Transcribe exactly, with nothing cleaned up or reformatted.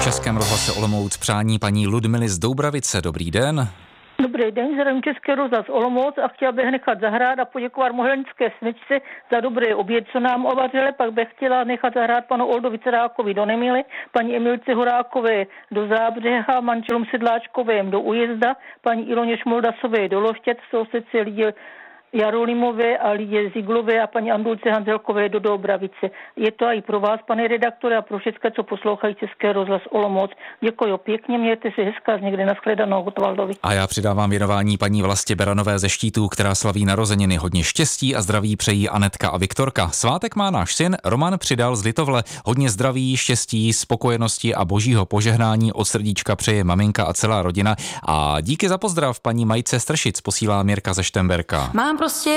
Českém rozhlase Olomouc přání paní Ludmily z Doubravice. Dobrý den. Dobrý den, zdravím Český rozhlas Olomouc a chtěla bych nechat zahrát a poděkovat mohelnické smyčce za dobrý oběd, co nám ovařili. Pak bych chtěla nechat zahrát panu Oldovi Cerákovi do Nemily, paní Emilce Horákové do Zábřeha, manželům Sedláčkovým do Ujezda, paní Iloně Šmoldasové do Loštěc, sousedce Lidě Jarolimové a Lidě Ziglové a paní Andulce Hanzelkové do Doubravice. Je to i pro vás, pane redaktore, a pro všechny, co poslouchají Český rozhlas Olomouc. Děkuji pěkně, mějte si hezká, někde nashledanou Gotwaldovi. A já přidávám věnování paní Vlastě Beranové ze Štítů, která slaví narozeniny. Hodně štěstí a zdraví přejí Anetka a Viktorka. Svátek má náš syn Roman Přidal z Litovle. Hodně zdraví, štěstí, spokojenosti a božího požehnání od srdíčka přeje maminka a celá rodina. A díky za pozdrav paní Majce Stršic posílá Mirka ze Štemberka. Mám prostě